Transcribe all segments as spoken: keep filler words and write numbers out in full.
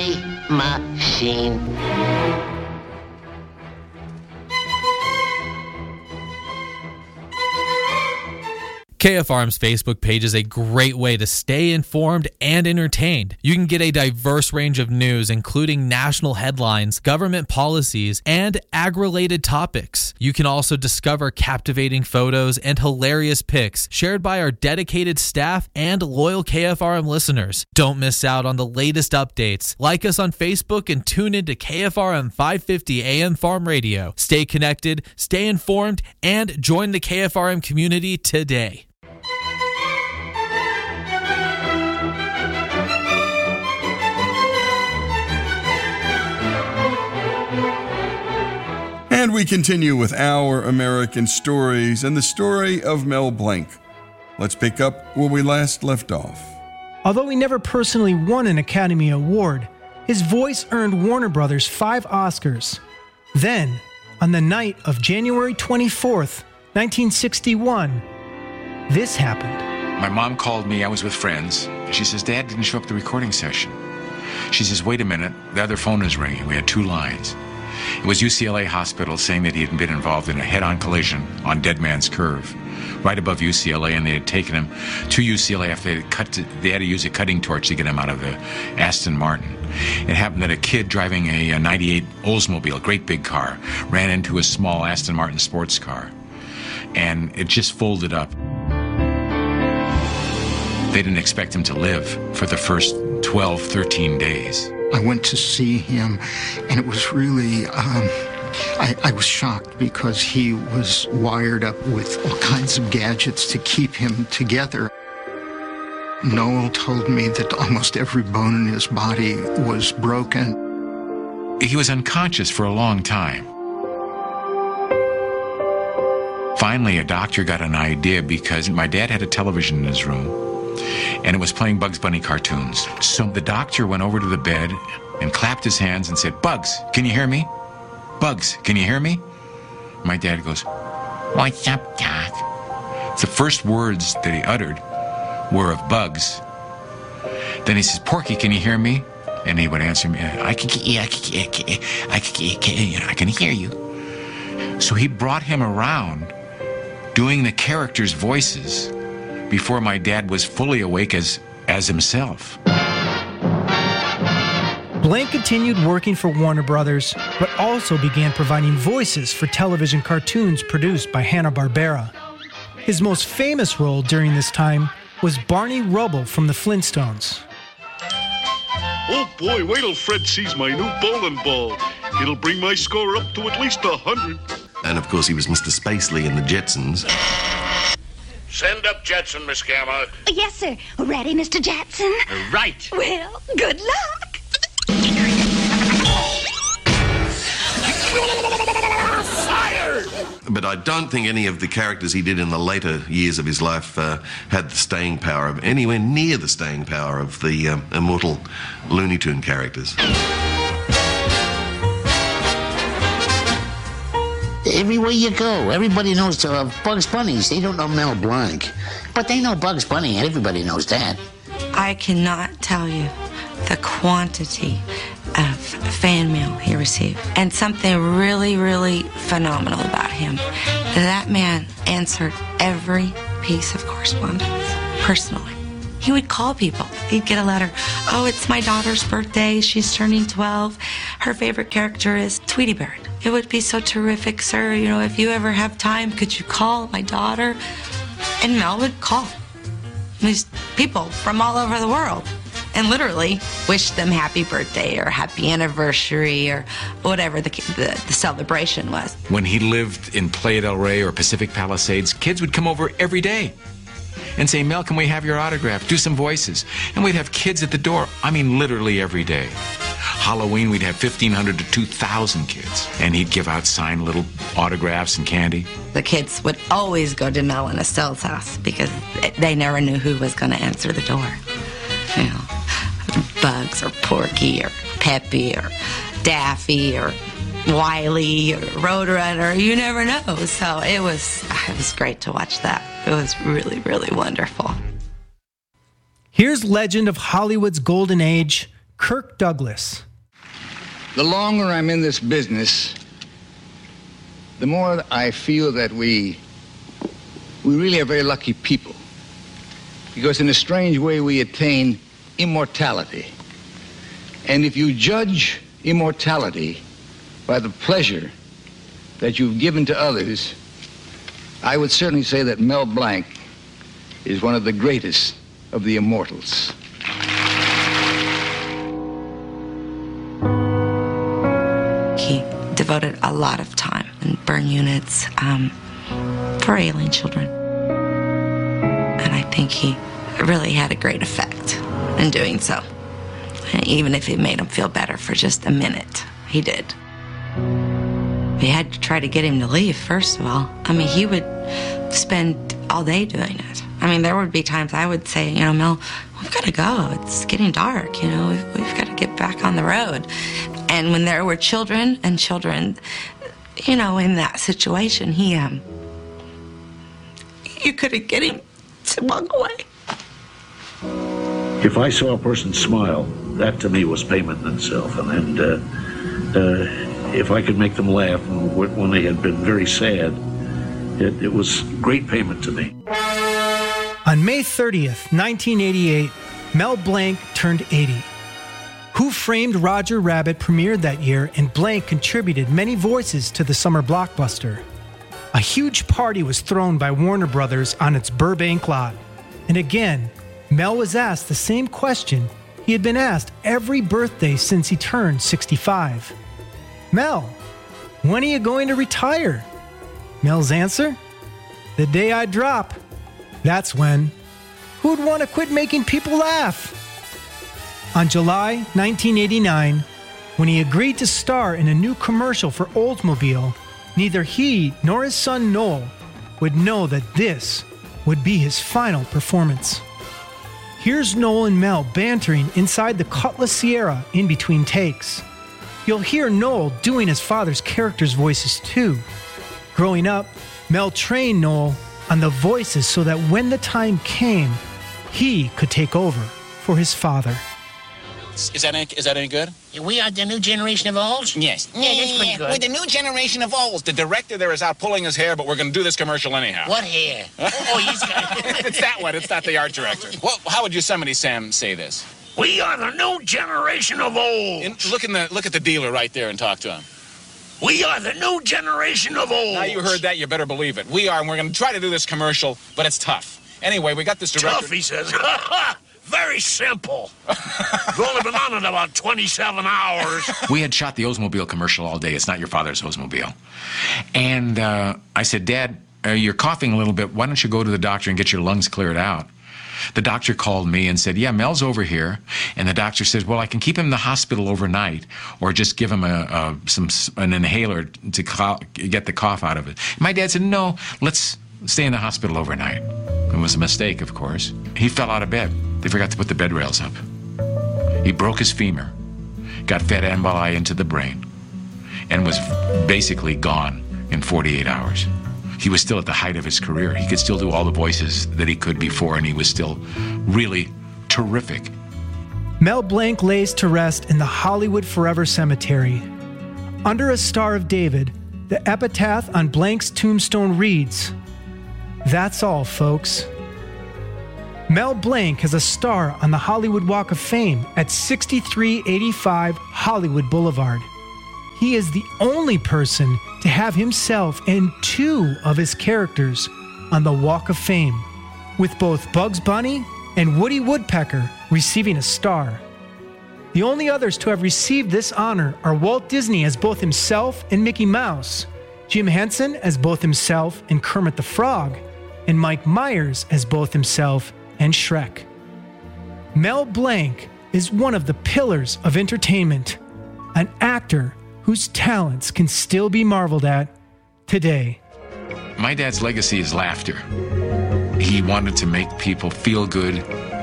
Mystery Machine. K F R M's Facebook page is a great way to stay informed and entertained. You can get a diverse range of news, including national headlines, government policies, and ag-related topics. You can also discover captivating photos and hilarious pics shared by our dedicated staff and loyal K F R M listeners. Don't miss out on the latest updates. Like us on Facebook and tune into K F R M five fifty A M Farm Radio. Stay connected, stay informed, and join the K F R M community today. And we continue with Our American Stories and the story of Mel Blanc. Let's pick up where we last left off. Although he never personally won an Academy Award, his voice earned Warner Brothers five Oscars. Then, on the night of January twenty-fourth, nineteen sixty-one, this happened. My mom called me. I was with friends. She says, Dad didn't show up at the recording session. She says, wait a minute. The other phone is ringing. We had two lines. It was U C L A Hospital saying that he had been involved in a head-on collision on Dead Man's Curve, right above U C L A, and they had taken him to U C L A after they had cut. To, they had to use a cutting torch to get him out of the Aston Martin. It happened that a kid driving a, a ninety-eight Oldsmobile, a great big car, ran into a small Aston Martin sports car, and it just folded up. They didn't expect him to live for the first twelve, thirteen days. I went to see him, and it was really, um, I, I was shocked because he was wired up with all kinds of gadgets to keep him together. Noel told me that almost every bone in his body was broken. He was unconscious for a long time. Finally, a doctor got an idea because my dad had a television in his room, and it was playing Bugs Bunny cartoons. So the doctor went over to the bed and clapped his hands and said, Bugs, can you hear me? Bugs, can you hear me? My dad goes, what's up, Doc? The first words that he uttered were of Bugs. Then he says, Porky, can you hear me? And he would answer me, I can, yeah, I can, I can, I can hear you. So he brought him around doing the characters' voices before my dad was fully awake as, as himself. Blanc continued working for Warner Brothers, but also began providing voices for television cartoons produced by Hanna-Barbera. His most famous role during this time was Barney Rubble from the Flintstones. Oh boy, wait till Fred sees my new bowling ball. It'll bring my score up to at least a hundred. And of course he was Mister Spacely in the Jetsons. Send up Jetson, Miss Gamma. Yes, sir. Ready, Mister Jetson? Right. Well, good luck. Fired! But I don't think any of the characters he did in the later years of his life uh, had the staying power of, anywhere near the staying power of the um, immortal Looney Tune characters. Everywhere you go, everybody knows uh, Bugs Bunny. They don't know Mel Blanc, but they know Bugs Bunny. Everybody knows that. I cannot tell you the quantity of fan mail he received. And something really, really phenomenal about him. That man answered every piece of correspondence personally. He would call people. He'd get a letter. Oh, it's my daughter's birthday. She's turning twelve. Her favorite character is Tweety Bird. It would be so terrific, sir. You know, if you ever have time, could you call my daughter? And Mel would call these people from all over the world and literally wish them happy birthday or happy anniversary or whatever the, the, the celebration was. When he lived in Playa del Rey or Pacific Palisades, kids would come over every day and say, Mel, can we have your autograph? Do some voices. And we'd have kids at the door. I mean, literally every day. Halloween, we'd have fifteen hundred to two thousand kids. And he'd give out signed little autographs and candy. The kids would always go to Mel and Estelle's house because they never knew who was going to answer the door. You know, Bugs or Porky or Peppy or Daffy or Wiley or Roadrunner. You never know. So it was, it was great to watch that. It was really, really wonderful. Here's legend of Hollywood's golden age, Kirk Douglas. The longer I'm in this business, the more I feel that we we really are very lucky people. Because in a strange way, we attain immortality. And if you judge immortality by the pleasure that you've given to others, I would certainly say that Mel Blanc is one of the greatest of the immortals. He devoted a lot of time in burn units um, for alien children. And I think he really had a great effect in doing so. Even if it made him feel better for just a minute, he did. We had to try to get him to leave, first of all. I mean, he would spend all day doing it. I mean, there would be times I would say, you know, Mel, we've got to go. It's getting dark, you know. We've, we've got to get back on the road. And when there were children and children, you know, in that situation, he, um, you couldn't get him to walk away. If I saw a person smile, that to me was payment in itself. And, and uh, uh, if I could make them laugh when they had been very sad, it, it was great payment to me. On May thirtieth, nineteen eighty-eight, Mel Blanc turned eighty. Who Framed Roger Rabbit premiered that year, and Blanc contributed many voices to the summer blockbuster. A huge party was thrown by Warner Brothers on its Burbank lot. And again, Mel was asked the same question he had been asked every birthday since he turned sixty-five. Mel, when are you going to retire? Mel's answer? The day I drop. That's when. Who'd want to quit making people laugh? On July nineteen eighty-nine, when he agreed to star in a new commercial for Oldsmobile, neither he nor his son Noel would know that this would be his final performance. Here's Noel and Mel bantering inside the Cutlass Sierra in between takes. You'll hear Noel doing his father's characters' voices too. Growing up, Mel trained Noel on the voices so that when the time came, he could take over for his father. Is that any, is that any good? We are the new generation of olds? Yes. Yeah, that's pretty good. We're the new generation of olds. The director there is out pulling his hair, but we're going to do this commercial anyhow. What hair? Oh, he's got... It's that one. It's not the art director. Well, how would Yosemite Sam say this? We are the new generation of olds. In, look, in the, look at the dealer right there and talk to him. We are the new generation of olds. Now you heard that, you better believe it. We are, and we're going to try to do this commercial, but it's tough. Anyway, we got this director... Tough, he says. Very simple. We've only been on it about twenty-seven hours. We had shot the Oldsmobile commercial all day. It's not your father's Oldsmobile. And uh, I said, Dad, uh, you're coughing a little bit. Why don't you go to the doctor and get your lungs cleared out? The doctor called me and said, yeah, Mel's over here. And the doctor said, well, I can keep him in the hospital overnight or just give him a, a some an inhaler to co- get the cough out of it. My dad said, no, let's stay in the hospital overnight. It was a mistake, of course. He fell out of bed. They forgot to put the bed rails up. He broke his femur, got fed emboli into the brain, and was basically gone in forty-eight hours. He was still at the height of his career. He could still do all the voices that he could before, and he was still really terrific. Mel Blanc lays to rest in the Hollywood Forever Cemetery. Under a Star of David, the epitaph on Blanc's tombstone reads, "That's all, folks." Mel Blanc has a star on the Hollywood Walk of Fame at sixty-three eighty-five Hollywood Boulevard. He is the only person to have himself and two of his characters on the Walk of Fame, with both Bugs Bunny and Woody Woodpecker receiving a star. The only others to have received this honor are Walt Disney as both himself and Mickey Mouse, Jim Henson as both himself and Kermit the Frog, and Mike Myers as both himself and Shrek. Mel Blanc is one of the pillars of entertainment, an actor whose talents can still be marveled at today. My dad's legacy is laughter. He wanted to make people feel good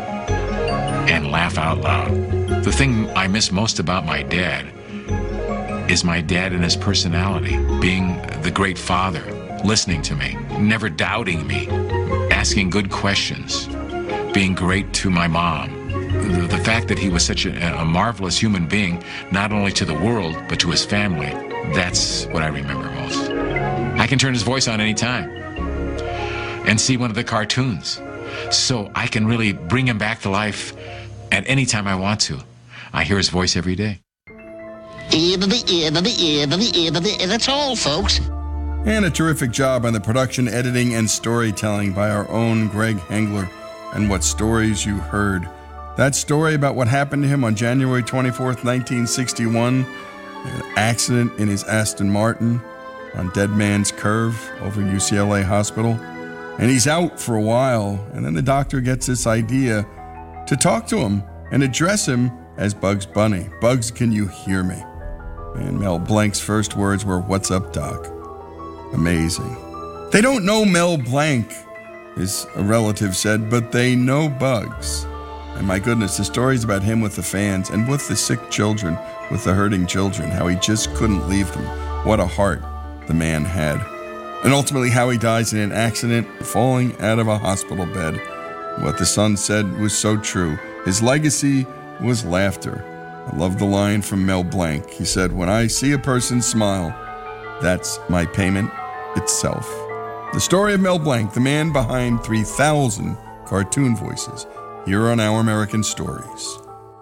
and laugh out loud. The thing I miss most about my dad is my dad and his personality, being the great father, listening to me, never doubting me, asking good questions, being great to my mom. the, the fact that he was such a, a marvelous human being, not only to the world, but to his family, that's what I remember most. I can turn his voice on any time and see one of the cartoons. So I can really bring him back to life at any time I want to. I hear his voice every day. And that's all, folks. And a terrific job on the production, editing, and storytelling by our own Greg Hengler. And what stories you heard. That story about what happened to him on January twenty-fourth, nineteen sixty-one, an accident in his Aston Martin on Dead Man's Curve over U C L A Hospital. And he's out for a while, and then the doctor gets this idea to talk to him and address him as Bugs Bunny. Bugs, can you hear me? And Mel Blanc's first words were, "What's up, Doc?" Amazing. They don't know Mel Blanc, his a relative said, but they know Bugs. And my goodness, the stories about him with the fans and with the sick children, with the hurting children, how he just couldn't leave them. What a heart the man had. And ultimately how he dies in an accident, falling out of a hospital bed. What the son said was so true. His legacy was laughter. I love the line from Mel Blanc. He said, "When I see a person smile, that's my payment itself." The story of Mel Blanc, the man behind three thousand cartoon voices, here on Our American Stories.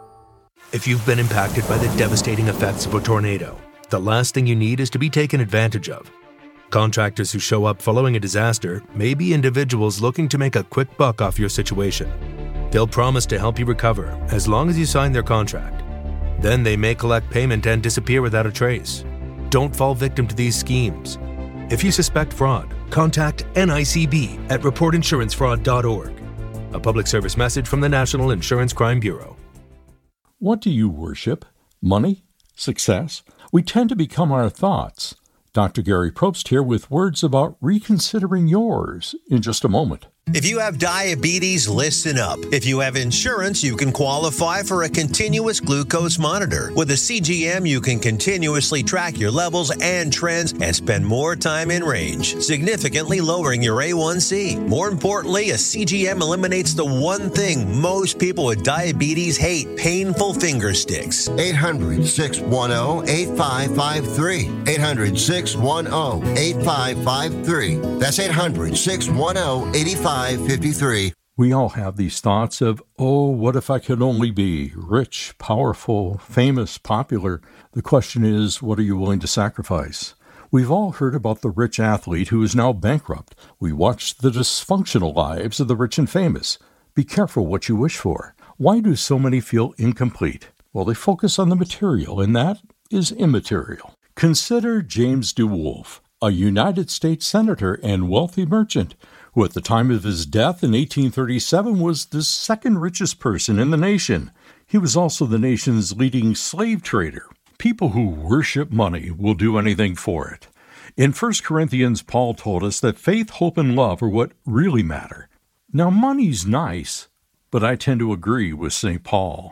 If you've been impacted by the devastating effects of a tornado, the last thing you need is to be taken advantage of. Contractors who show up following a disaster may be individuals looking to make a quick buck off your situation. They'll promise to help you recover as long as you sign their contract. Then they may collect payment and disappear without a trace. Don't fall victim to these schemes. If you suspect fraud, contact N I C B at report insurance fraud dot org. A public service message from the National Insurance Crime Bureau. What do you worship? Money? Success? We tend to become our thoughts. Doctor Gary Probst here with words about reconsidering yours in just a moment. If you have diabetes, listen up. If you have insurance, you can qualify for a continuous glucose monitor. With a C G M, you can continuously track your levels and trends and spend more time in range, significantly lowering your A one C. More importantly, a C G M eliminates the one thing most people with diabetes hate: painful finger sticks. eight hundred, six one zero, eight five five three. eight hundred, six one zero, eight five five three. That's eight hundred, six one zero, eight five fifty-three. We all have these thoughts of, oh, what if I could only be rich, powerful, famous, popular? The question is, what are you willing to sacrifice? We've all heard about the rich athlete who is now bankrupt. We watch the dysfunctional lives of the rich and famous. Be careful what you wish for. Why do so many feel incomplete? Well, they focus on the material, and that is immaterial. Consider James DeWolf, a United States senator and wealthy merchant, who at the time of his death in eighteen thirty-seven was the second richest person in the nation. He was also the nation's leading slave trader. People who worship money will do anything for it. In First Corinthians, Paul told us that faith, hope, and love are what really matter. Now, money's nice, but I tend to agree with Saint Paul.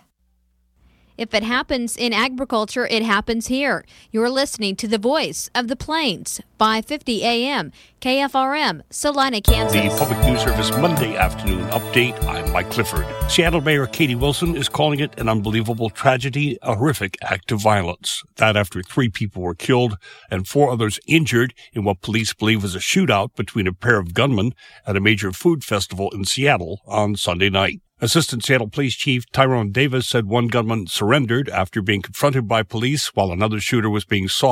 If it happens in agriculture, it happens here. You're listening to the Voice of the Plains, five fifty A M, K F R M, Salina, Kansas. The Public News Service Monday afternoon update. I'm Mike Clifford. Seattle Mayor Katie Wilson is calling it an unbelievable tragedy, a horrific act of violence. That after three people were killed and four others injured in what police believe was a shootout between a pair of gunmen at a major food festival in Seattle on Sunday night. Assistant Seattle Police Chief Tyrone Davis said one gunman surrendered after being confronted by police while another shooter was being sought.